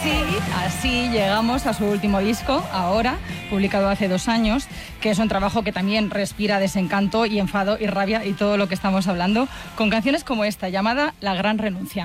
Así llegamos a su último disco, Ahora, publicado hace 2 años, que es un trabajo que también respira desencanto y enfado y rabia y todo lo que estamos hablando, con canciones como esta, llamada La Gran Renuncia.